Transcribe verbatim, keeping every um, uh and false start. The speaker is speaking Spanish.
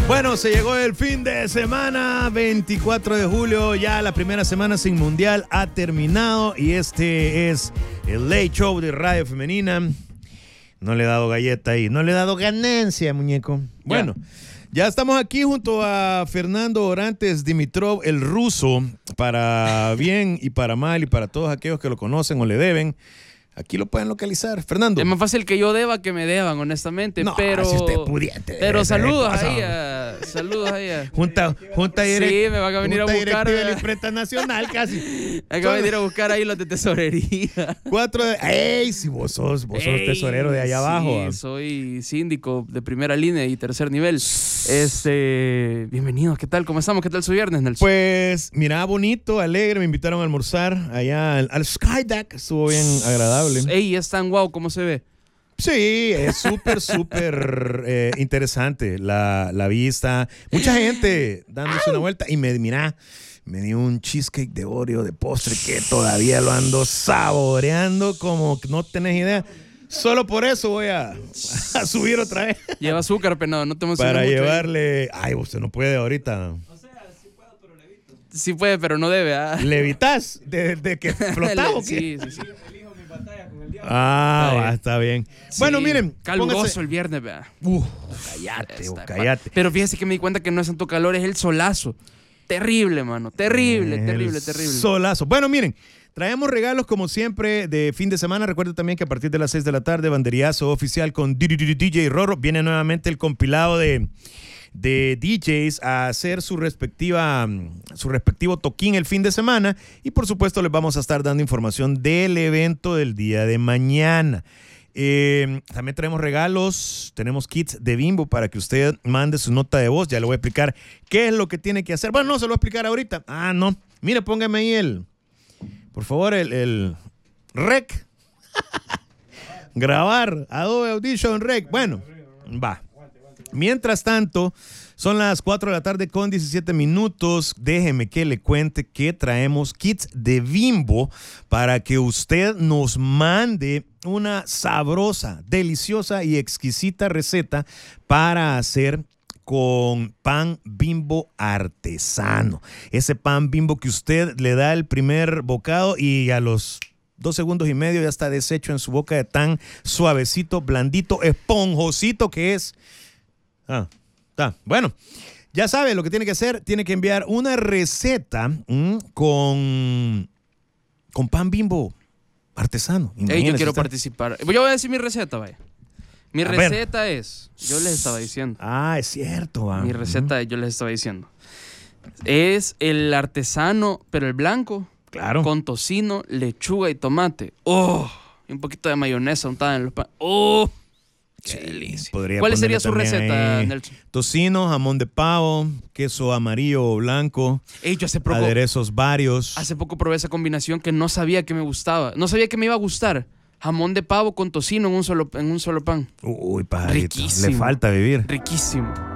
Bueno, se llegó el fin de semana, veinticuatro de julio, ya la primera semana sin mundial ha terminado y este es el Late Show de Radio Femenina. No le he dado galleta ahí, no le he dado ganancia, muñeco. Bueno, ya, ya estamos aquí junto a Fernando Orantes Dimitrov, el ruso, para bien y para mal y para todos aquellos que lo conocen o le deben. Aquí lo pueden localizar. Fernando. Es más fácil que yo deba que me deban, honestamente. No, pero si usted es pudiente. Pero saludos ahí a, saludos ahí a, Junta, junta direct, sí, me van a venir a buscar. De la imprenta nacional casi. Me van a venir a buscar ahí los de tesorería. Cuatro de... ¡Ey! Si vos sos, vos sos Ey, tesorero de allá sí, abajo. Soy síndico de primera línea y tercer nivel. Este, bienvenidos. ¿Qué tal? ¿Cómo estamos? ¿Qué tal su viernes, Nelson? Pues, mira, bonito, alegre. Me invitaron a almorzar allá al, al Skydeck. Estuvo bien agradable. Ey, es tan guau, ¿cómo se ve? Sí, es súper, súper eh, interesante la, la vista. Mucha gente dándose una vuelta. Y me, mira, me dio un cheesecake de Oreo de postre que todavía lo ando saboreando como no tenés idea. Solo por eso voy a, a subir otra vez. Lleva azúcar, pero no, no te emociones Para mucho llevarle... Ay, usted no puede ahorita. Sí puede, pero no debe. ¿Ah? ¿Levitas? ¿De, de que flotás o qué? Sí, sí, sí. Ah, va, está bien. Sí, bueno, miren. Caluroso póngase... el viernes, vea. Uh, cállate, oh, cállate. Pero fíjese que me di cuenta que no es tanto calor, es el solazo. Terrible, mano. Terrible, el terrible, terrible. Solazo. Bueno, miren. Traemos regalos como siempre de fin de semana. Recuerden también que a partir de las seis de la tarde, banderillazo oficial con D J Rorro. Viene nuevamente el compilado de... de D Js a hacer su respectiva su respectivo toquín el fin de semana y por supuesto les vamos a estar dando información del evento del día de mañana. Eh, también tenemos regalos, tenemos kits de Bimbo para que usted mande su nota de voz. Ya le voy a explicar qué es lo que tiene que hacer. Bueno, no, se lo voy a explicar ahorita. Ah, no. Mire, póngame ahí el, por favor, el, el rec. Grabar, Adobe Audition Rec. Bueno, va. Mientras tanto, son las cuatro de la tarde con diecisiete minutos. Déjeme que le cuente que traemos kits de Bimbo para que usted nos mande una sabrosa, deliciosa y exquisita receta para hacer con pan Bimbo artesano. Ese pan Bimbo que usted le da el primer bocado y a los dos segundos y medio ya está deshecho en su boca de tan suavecito, blandito, esponjosito que es. Ah, está. Bueno, ya sabe lo que tiene que hacer. Tiene que enviar una receta mmm, con, con pan Bimbo artesano. Ey, yo quiero usted. participar. Yo voy a decir mi receta, vaya. Mi a receta ver. es, yo les estaba diciendo. Ah, es cierto. Va. Mi receta, uh-huh. yo les estaba diciendo. Es el artesano, pero el blanco. Claro. Con tocino, lechuga y tomate. Oh, y un poquito de mayonesa untada en los panes. Oh. Qué delicia. Sí, ¿cuál sería su receta, ahí, Nelson? Tocino, jamón de pavo, queso amarillo o blanco, Ey, yo hace poco, aderezos varios. Hace poco probé esa combinación que no sabía que me gustaba. No sabía que me iba a gustar. Jamón de pavo con tocino en un solo, en un solo pan. Uy, pajarito. Riquísimo. Le falta vivir. Riquísimo.